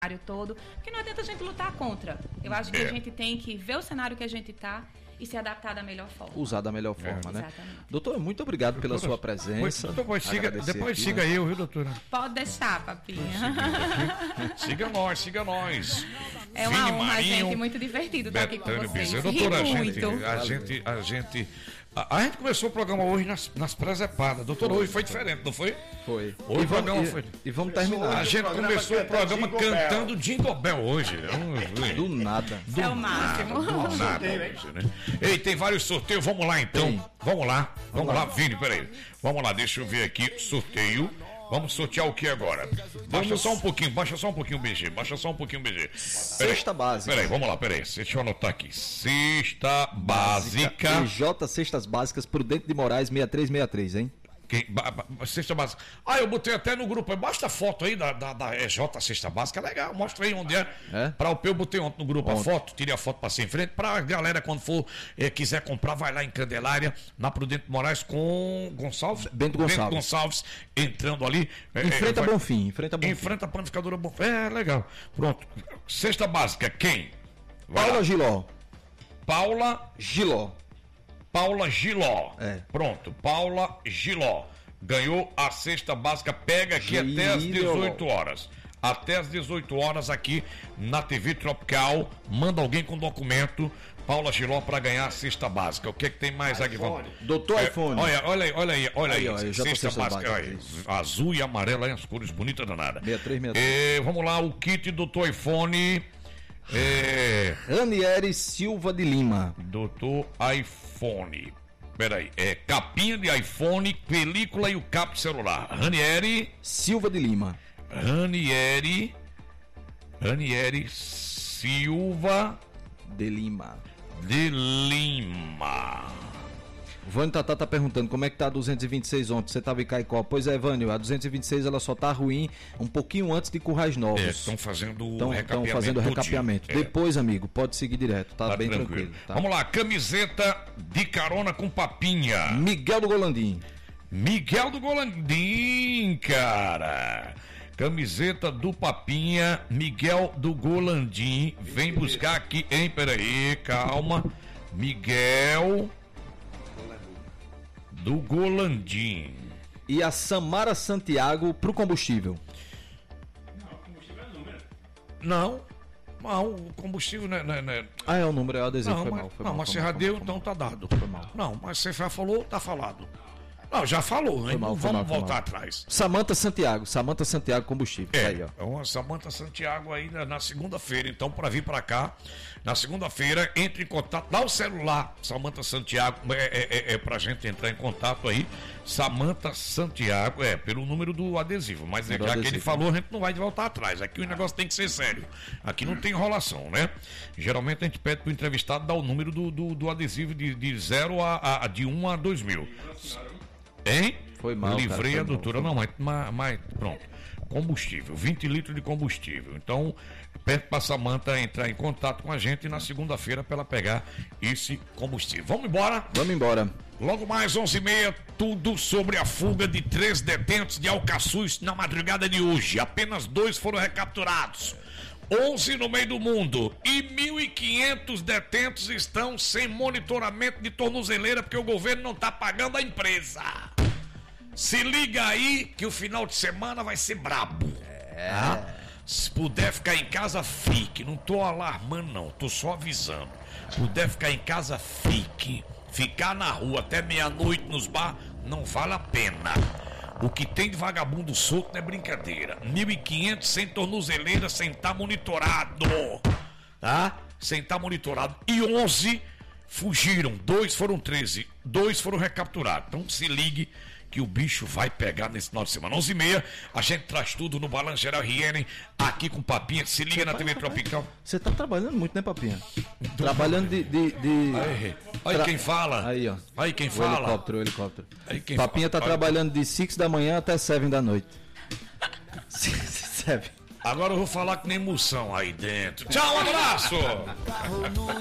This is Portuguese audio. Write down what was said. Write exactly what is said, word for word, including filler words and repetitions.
todo, porque não adianta a gente lutar contra. Eu acho que é. a gente tem que ver o cenário que a gente está e se adaptar da melhor forma. Usar da melhor forma, é. né? Exatamente. Doutor, muito obrigado doutora, pela sua presença. Depois siga, depois aqui, siga né? eu, viu, doutora? Pode deixar, papinha. Siga nós, siga nós. É uma Vini honra, Marinho, gente, muito divertido estar aqui com vocês. Bezerra. Doutora, a gente, a gente, a gente... A, a gente começou o programa hoje nas, nas presepadas. Doutor, foi, hoje foi diferente, não foi? Foi. Hoje e o programa e, foi. E vamos terminar. A gente começou o programa cantando Jingle Bell hoje. Do nada. Do é o máximo. Nada, do nada. Né? Ei, tem vários sorteios. Vamos lá então. Tem. Vamos lá. Vamos, vamos lá, lá, Vini, peraí. Vamos lá, deixa eu ver aqui. Sorteio. Vamos sortear o que agora? Baixa vamos... só um pouquinho, baixa só um pouquinho o B G, baixa só um pouquinho o B G. Cesta básica. Peraí, vamos lá, peraí. Deixa eu anotar aqui. Cesta básica. E J Cestas Básicas, Prudente de Moraes, seis três seis três, hein? Quem, ba, ba, cesta básica. Ah, eu botei até no grupo. Basta a foto aí da, da, da E J Cesta Básica. É legal. Mostra aí onde é. é? Pra o P eu botei ontem no grupo ontem. a foto. Tirei a foto pra ser em frente. Pra galera, quando for é, quiser comprar, vai lá em Candelária, na Prudente Moraes com Gonçalves. Bento Gonçalves. Bento Gonçalves entrando ali. É, enfrenta é, Bonfim. Enfrenta Bonfim. Enfrenta a panificadora Bonfim. É, legal. Pronto. Cesta básica. Quem? Vai Paula lá. Giló. Paula Giló. Paula Giló. É. Pronto. Paula Giló. Ganhou a cesta básica, pega aqui Giló. Até as dezoito horas. Até as dezoito horas aqui na T V Tropical. Manda alguém com documento, Paula Giló, para ganhar a cesta básica. O que é que tem mais aqui? Vamos. Doutor é, iPhone. Olha, olha aí, olha aí, olha aí. aí, aí cesta básica. Olha, azul e amarela, aí, as cores bonitas danada. sessenta e três, sessenta e três. É, vamos lá, o kit Doutor iPhone. É... Ranieri Silva de Lima. Doutor iPhone. Peraí, é capinha de iPhone, película e o cabo de celular. Ranieri Silva de Lima. Ranieri Ranieri Silva de Lima. De Lima. O Vânio Tatá tá perguntando como é que tá a duzentos e vinte e seis ontem, você tava em Caicó. Pois é, Vânio, a duzentos e vinte e seis ela só tá ruim um pouquinho antes de Currais Novos. Estão é, fazendo o tão, recapeamento. Estão fazendo o recapeamento. É. Depois, amigo, pode seguir direto, tá, tá bem tranquilo. tranquilo tá? Vamos lá, camiseta de carona com papinha. Miguel do Golandim. Miguel do Golandim, cara. Camiseta do Papinha, Miguel do Golandim. Vem buscar aqui, hein? Peraí, calma. Miguel do Golandim. E a Samara Santiago pro combustível. Não, o combustível é o número. Não, não, o combustível não é. Não é... Ah, é o número, é o adesivo. Não, foi mas, mal, foi não, mal, mas foi você mal, já deu, mal, então mal. tá dado. Foi mal. Não, mas você já falou, tá falado. Não, já falou, hein? Mal, não vamos mal, voltar atrás. Samanta Santiago, Samanta Santiago Combustível. É, aí, ó. é uma Samanta Santiago aí na, na segunda-feira, então, para vir para cá, na segunda-feira, entre em contato, dá o celular, Samanta Santiago, é, é, é, é pra gente entrar em contato aí, Samanta Santiago, é, pelo número do adesivo, mas é, já adesivo. Que ele falou, a gente não vai voltar atrás, aqui o negócio tem que ser sério, aqui não tem enrolação, né? Geralmente a gente pede pro entrevistado dar o número do, do, do adesivo de, de zero a, a de um a dois mil. Hein? Foi mal. Livrei cara, a doutora, mal, não, mas, mas, mas pronto. Combustível, vinte litros de combustível. Então, pede para a Samanta entrar em contato com a gente na segunda-feira para ela pegar esse combustível. Vamos embora? Vamos embora. Logo mais onze e meia, tudo sobre a fuga de três detentos de Alcaçuz na madrugada de hoje. Apenas dois foram recapturados. onze no meio do mundo e mil e quinhentos detentos estão sem monitoramento de tornozeleira porque o governo não está pagando a empresa. Se liga aí que o final de semana vai ser brabo. É. Tá? Se puder ficar em casa, fique. Não tô alarmando não, tô só avisando. Se puder ficar em casa, fique. Ficar na rua até meia-noite nos bar não vale a pena. O que tem de vagabundo solto não é brincadeira. mil e quinhentos sem tornozeleira, sem estar monitorado. Tá? Sem estar monitorado. E onze fugiram. Dois foram treze. Dois foram recapturados. Então se ligue que o bicho vai pegar nesse final de semana. onze e meia, a gente traz tudo no Balanço Geral R N, aqui com Papinha. Se liga na T V Tropical. Você tá trabalhando muito, né, Papinha? Trabalhando de... de, de... Aí, aí Tra... quem fala. Aí, ó. Aí quem o fala. helicóptero, o helicóptero. Aí quem Papinha fala. tá aí. Trabalhando de seis da manhã até sete da noite. sete. Agora eu vou falar que nem moção aí dentro. Tchau, um abraço!